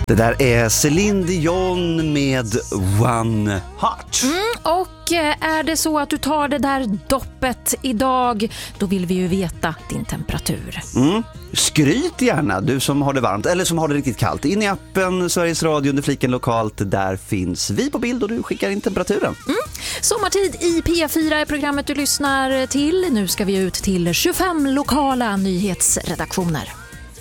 Det där är Céline Dion med One Heart. Och är det så att du tar det där doppet idag, då vill vi ju veta din temperatur. Skryt gärna, du som har det varmt eller som har det riktigt kallt. In i appen Sveriges Radio under fliken lokalt, där finns vi på bild och du skickar in temperaturen. Sommartid i P4 är programmet du lyssnar till. Nu ska vi ut till 25 lokala nyhetsredaktioner.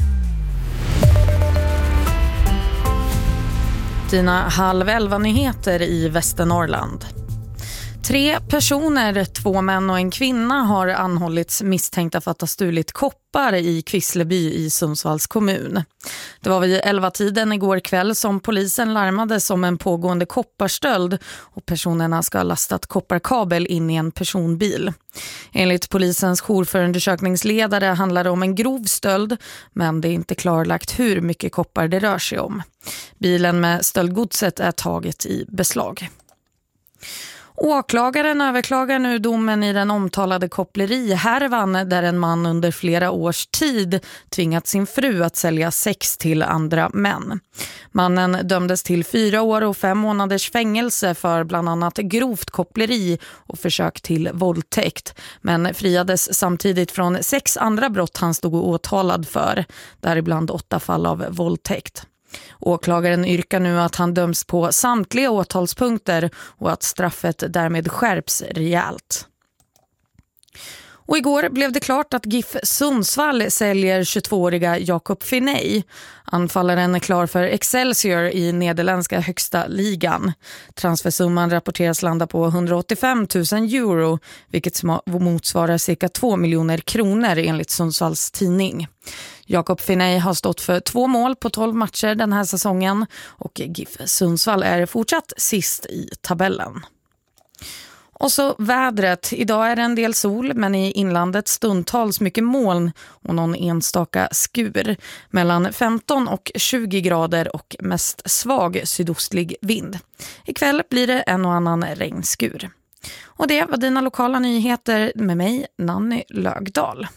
Dina 10:30-nyheter i Västernorrland. 3 personer, 2 män och en kvinna har anhållits misstänkta för att ha stulit koppar i Kvissleby i Sundsvalls kommun. Det var vid 11-tiden igår kväll som polisen larmades om en pågående kopparstöld och personerna ska ha lastat kopparkabel in i en personbil. Enligt polisens jourförundersökningsledare handlar det om en grov stöld, men det är inte klarlagt hur mycket koppar det rör sig om. Bilen med stöldgodset är taget i beslag. Åklagaren överklagar nu domen i den omtalade kopplerihärvan där en man under flera års tid tvingat sin fru att sälja sex till andra män. Mannen dömdes till 4 år och 5 månaders fängelse för bland annat grovt koppleri och försök till våldtäkt, men friades samtidigt från 6 andra brott han stod åtalad för, däribland 8 fall av våldtäkt. Åklagaren yrkar nu att han döms på samtliga åtalspunkter och att straffet därmed skärps rejält. Och igår blev det klart att GIF Sundsvall säljer 22-åriga Jakob Finney. Anfallaren är klar för Excelsior i nederländska högsta ligan. Transfersumman rapporteras landa på 185 000 euro, vilket motsvarar cirka 2 miljoner kronor enligt Sundsvalls tidning. Jakob Finney har stått för 2 mål på 12 matcher den här säsongen och GIF Sundsvall är fortsatt sist i tabellen. Och så vädret. Idag är det en del sol, men i inlandet stundtals mycket moln och någon enstaka skur. Mellan 15 och 20 grader och mest svag sydostlig vind. Ikväll blir det en och annan regnskur. Och det var dina lokala nyheter med mig, Nanny Lögdahl.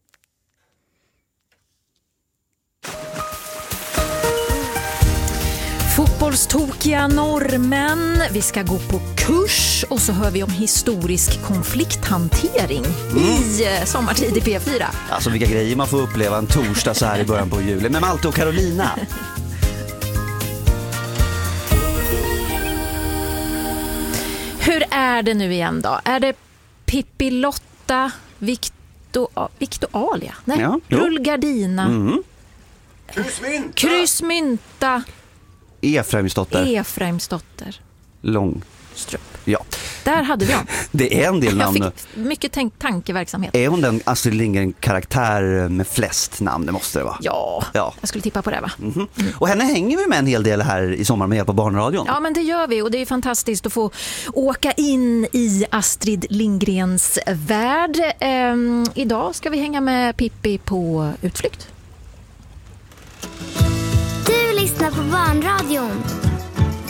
Fotbollstokiga norrmän, vi ska gå på kurs och så hör vi om historisk konflikthantering i Sommartid i P4. Alltså vilka grejer man får uppleva en torsdag så här i början på juli med Malte och Carolina. Hur är det nu igen då? Är det Pippi Lotta, Victoria? Nej, Ja, Rullgardina. Kryssmynta. Efraimsdotter. Långstrup. Ja. Där hade vi honom. Det är en del namn. Jag fick mycket tankeverksamhet. Är hon den Astrid Lindgren-karaktär med flest namn? Det måste det vara. Ja, jag skulle tippa på det, va? Och henne hänger vi med en hel del här i sommar med hjälp av Barnradion. Ja, men det gör vi och det är fantastiskt att få åka in i Astrid Lindgrens värld. Idag ska vi hänga med Pippi på utflykt. Du lyssnar på Barnradion.